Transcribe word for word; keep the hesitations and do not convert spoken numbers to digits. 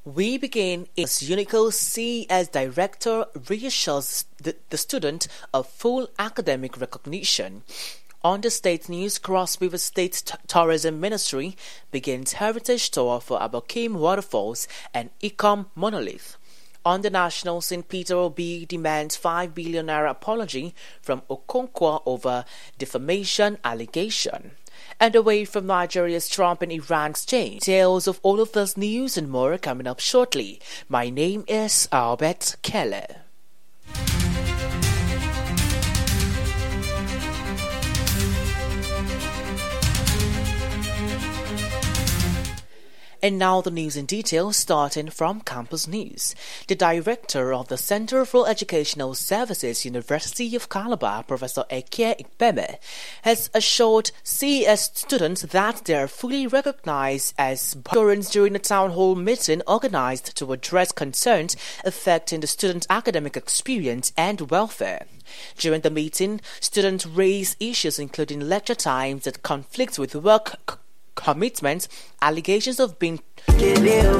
We begin as Unico C S Director reassures the, the student of full academic recognition. On the state news, Cross River State T- Tourism Ministry begins heritage tour for Abokim Waterfalls and Ecom Monolith. On the national, Saint Peter Obi demands five billion naira apology from Okonkwo over defamation allegation. And away from Nigeria's Trump and Iran's change. Tales of all of this news and more coming up shortly. My name is Albert Keller. And now the news in detail, starting from Campus News. The director of the Center for Educational Services, University of Calabar, Professor Eke Ikpeme, has assured C S students that they are fully recognized as parents during a town hall meeting organized to address concerns affecting the students' academic experience and welfare. During the meeting, students raised issues including lecture times that conflict with work commitments, allegations of being